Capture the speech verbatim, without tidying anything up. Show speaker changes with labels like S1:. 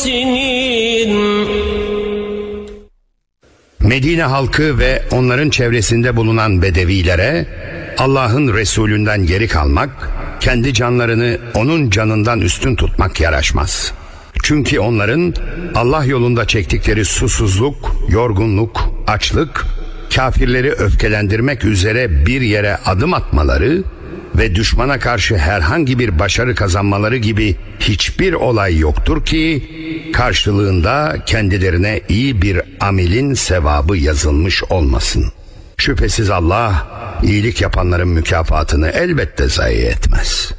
S1: المحسنين.
S2: Medine halkı ve onların çevresinde bulunan bedevilere Allah'ın Resulünden geri kalmak, kendi canlarını onun canından üstün tutmak yaraşmaz. Çünkü onların Allah yolunda çektikleri susuzluk, yorgunluk, açlık, kafirleri öfkelendirmek üzere bir yere adım atmaları ve düşmana karşı herhangi bir başarı kazanmaları gibi hiçbir olay yoktur ki karşılığında kendilerine iyi bir amelin sevabı yazılmış olmasın. Şüphesiz Allah iyilik yapanların mükafatını elbette zayi etmez.